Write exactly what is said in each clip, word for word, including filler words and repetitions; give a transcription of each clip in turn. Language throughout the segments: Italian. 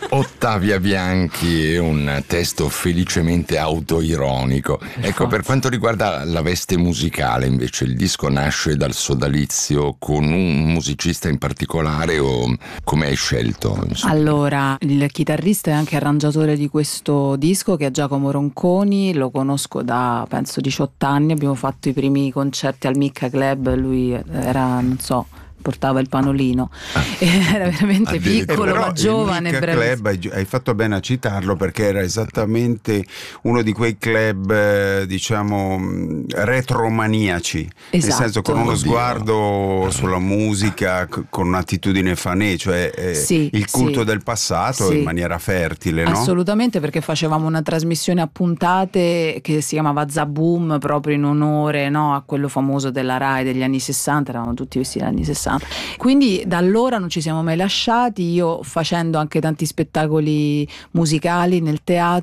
Ottavia Bianchi è un testo felicemente autoironico. Ecco, per quanto riguarda la veste musicale, invece, il disco nasce dal sodalizio con un musicista in particolare o come hai scelto? Insomma? Allora, il chitarrista e anche arrangiatore di questo disco, che è Giacomo Ronconi, lo conosco da penso diciotto anni, abbiamo fatto i primi concerti al Micca Club, lui era, non so, portava il panolino, era veramente piccolo ma giovane. Il Club, hai fatto bene a citarlo, perché era esattamente uno di quei club eh, diciamo retromaniaci, esatto. Nel senso, con uno sguardo sulla musica, con un'attitudine fanè, cioè eh, sì, il culto sì, del passato sì. in maniera fertile, no? Assolutamente, perché facevamo una trasmissione a puntate che si chiamava Zaboom, proprio in onore, no, a quello famoso della Rai degli anni sessanta, eravamo tutti vestiti negli anni sessanta. Quindi da allora non ci siamo mai lasciati, io facendo anche tanti spettacoli musicali nel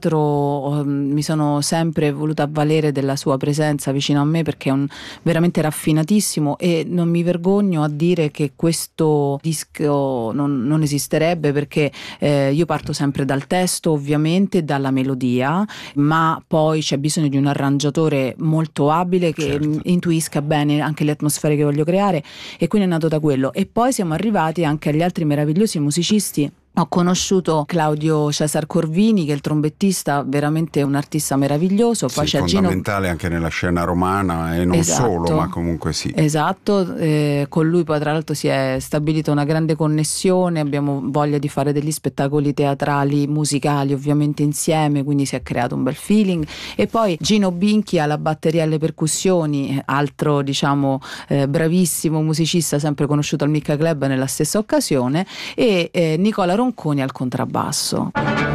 teatro mi sono sempre voluta avvalere della sua presenza vicino a me, perché è un veramente raffinatissimo, e non mi vergogno a dire che questo disco non, non esisterebbe, perché eh, io parto sempre dal testo, ovviamente dalla melodia, ma poi c'è bisogno di un arrangiatore molto abile che certo. intuisca bene anche le atmosfere che voglio creare, e quindi è nato da quello. E poi siamo arrivati anche agli altri meravigliosi musicisti. Ho conosciuto Claudio Cesar Corvini, che è il trombettista, veramente un artista meraviglioso. Poi sì, c'è fondamentale Gino... anche nella scena romana, e non esatto, solo, ma comunque sì. Esatto, eh, con lui poi tra l'altro si è stabilita una grande connessione, abbiamo voglia di fare degli spettacoli teatrali, musicali ovviamente insieme, quindi si è creato un bel feeling. E poi Gino Binchi alla batteria e alle percussioni, altro diciamo eh, bravissimo musicista, sempre conosciuto al Micca Club nella stessa occasione, e eh, Nicola Ronconi al contrabbasso.